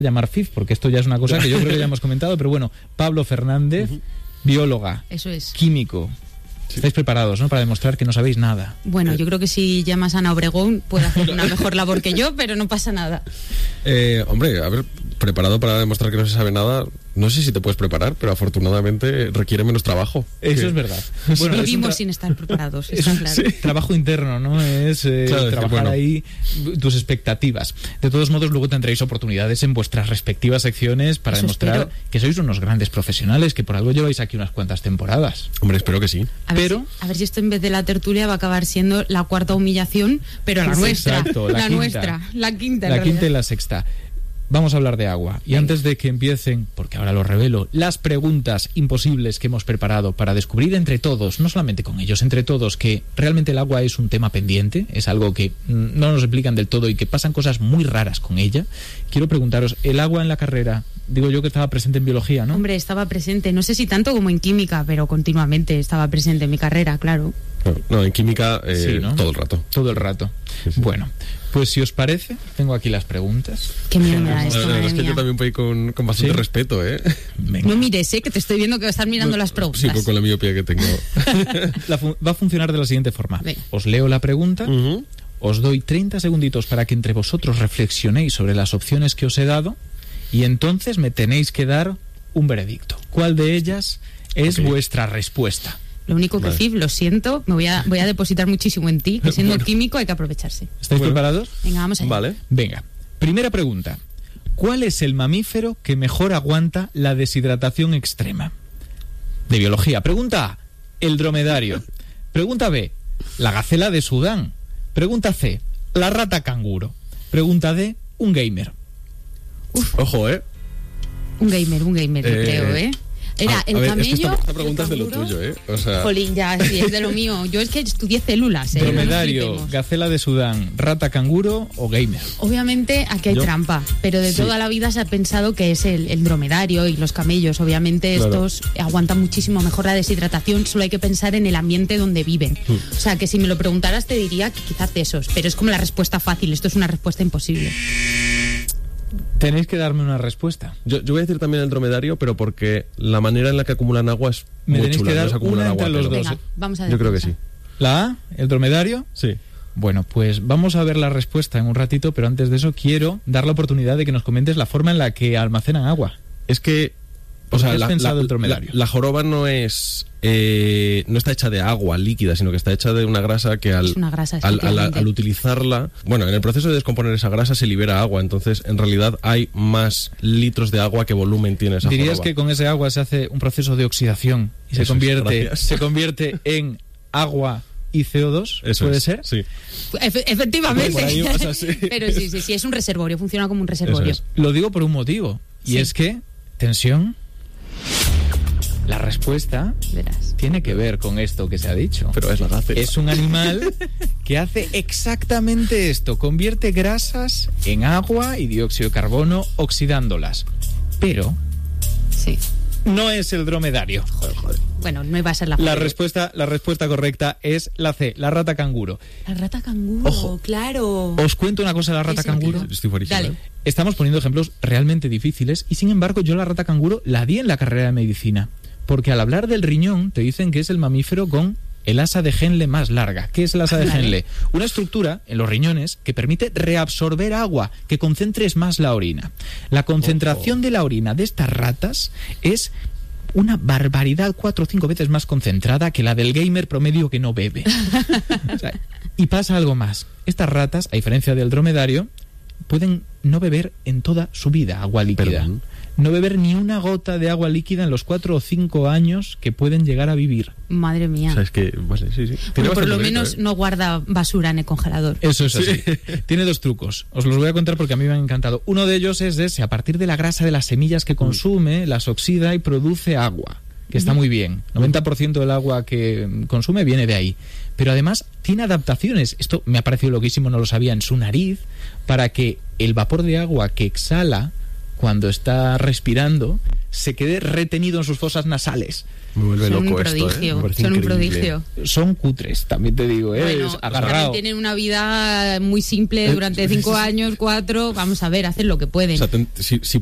llamar FIF, porque esto ya es una cosa que yo creo que ya hemos comentado, pero bueno, Pablo Fernández, bióloga, eso es, químico. Sí. Estáis preparados, ¿no?, para demostrar que no sabéis nada. Bueno, yo creo que si llamas a Ana Obregón puede hacer una mejor labor que yo, pero no pasa nada. Hombre, a ver, preparado para demostrar que no se sabe nada, no sé si te puedes preparar, pero afortunadamente requiere menos trabajo. Eso es verdad. Bueno, vivimos sin estar preparados, está claro. Sí, trabajo interno, ¿no? Es trabajar ahí tus expectativas. De todos modos, luego tendréis oportunidades en vuestras respectivas secciones para demostrar que sois unos grandes profesionales, que por algo lleváis aquí unas cuantas temporadas. Hombre, espero que sí. A ver si esto en vez de la tertulia va a acabar siendo la cuarta humillación, pero la nuestra. Exacto, la quinta y la sexta. Vamos a hablar de agua. Y antes de que empiecen, porque ahora lo revelo, las preguntas imposibles que hemos preparado para descubrir entre todos, no solamente con ellos, entre todos, que realmente el agua es un tema pendiente, es algo que no nos explican del todo y que pasan cosas muy raras con ella, quiero preguntaros, ¿el agua en la carrera, digo yo que estaba presente en biología, ¿no? Hombre, estaba presente, no sé si tanto como en química, pero continuamente estaba presente en mi carrera, claro. No, en química sí, ¿no? Todo el rato. Todo el rato. Sí. Bueno, pues si os parece, tengo aquí las preguntas. Qué miedo me da esto, la verdad es que yo también voy con bastante respeto, ¿eh? Venga. No mires, que te estoy viendo que estás mirando las preguntas. Sí, pues con la miopía que tengo. Va a funcionar de la siguiente forma. Venga. Os leo la pregunta, os doy 30 segunditos para que entre vosotros reflexionéis sobre las opciones que os he dado y entonces me tenéis que dar un veredicto. ¿Cuál de ellas es vuestra respuesta? Lo único que, Fif, lo siento, me voy a depositar muchísimo en ti, que siendo químico hay que aprovecharse. ¿Estáis preparados? Venga, vamos allá. Vale. Venga, primera pregunta. ¿Cuál es el mamífero que mejor aguanta la deshidratación extrema? De biología. Pregunta A, el dromedario. Pregunta B, la gacela de Sudán. Pregunta C, la rata canguro. Pregunta D, un gamer. Uf. Ojo, Un gamer, yo creo, Era el camello. Es que esta pregunta es de lo tuyo, O sea... Jolín, ya, sí, es de lo mío. Yo es que estudié células, Dromedario, no gacela de Sudán, rata canguro o gamer. Obviamente aquí hay trampa, pero de toda la vida se ha pensado que es el dromedario y los camellos. Obviamente estos aguantan muchísimo mejor la deshidratación, solo hay que pensar en el ambiente donde viven. O sea, que si me lo preguntaras te diría que quizás de esos, pero es como la respuesta fácil, esto es una respuesta imposible. Tenéis que darme una respuesta. Yo voy a decir también el dromedario, pero porque la manera en la que acumulan agua es muy chula. Me tenéis que dar una entre los dos. Venga, vamos a ver. Yo creo que sí. ¿La A, el dromedario? Sí. Bueno, pues vamos a ver la respuesta en un ratito, pero antes de eso quiero dar la oportunidad de que nos comentes la forma en la que almacenan agua. Es que... O sea, la joroba no está hecha de agua líquida, sino que está hecha de una grasa que al utilizarla, bueno, en el proceso de descomponer esa grasa se libera agua, entonces en realidad hay más litros de agua que volumen tiene esa joroba. ¿Dirías que con ese agua se hace un proceso de oxidación y se convierte en agua y CO2? Eso ¿Puede es, ser? Sí. Efectivamente. Por ahí vas así. Pero sí, es un reservorio, funciona como un reservorio. Lo digo por un motivo, y es que, tensión, la respuesta tiene que ver con esto que se ha dicho. Pero es la gacela. Es un animal que hace exactamente esto. Convierte grasas en agua y dióxido de carbono oxidándolas. Pero no es el dromedario. Joder. Bueno, no iba a ser la respuesta correcta es la C, la rata canguro. La rata canguro, ojo, claro. Os cuento una cosa de la rata canguro. Estoy buenísimo. Dale. Estamos poniendo ejemplos realmente difíciles y sin embargo yo la rata canguro la di en la carrera de medicina. Porque al hablar del riñón te dicen que es el mamífero con el asa de Henle más larga. ¿Qué es el asa de Henle? Una estructura en los riñones que permite reabsorber agua, que concentres más la orina. La concentración de la orina de estas ratas es una barbaridad, 4 o 5 veces más concentrada que la del gamer promedio que no bebe. O sea, y pasa algo más. Estas ratas, a diferencia del dromedario, pueden no beber en toda su vida agua líquida. ¿Perdón? No beber ni una gota de agua líquida en los 4 o 5 años que pueden llegar a vivir. Madre mía. O sea, es que, vale, sí. Pero por lo menos no guarda basura en el congelador. Eso es así. Tiene 2 trucos. Os los voy a contar porque a mí me han encantado. Uno de ellos es ese: a partir de la grasa de las semillas que consume, las oxida y produce agua. Que está muy bien. 90% del agua que consume viene de ahí. Pero además tiene adaptaciones. Esto me ha parecido loquísimo, no lo sabía, en su nariz, para que el vapor de agua que exhala cuando está respirando se quede retenido en sus fosas nasales. Me vuelve son loco un prodigio, esto, son un prodigio. Son cutres, también te digo, bueno, agarrado. Tienen una vida muy simple durante 5 años, 4, vamos a ver, hacen lo que pueden. O sea, si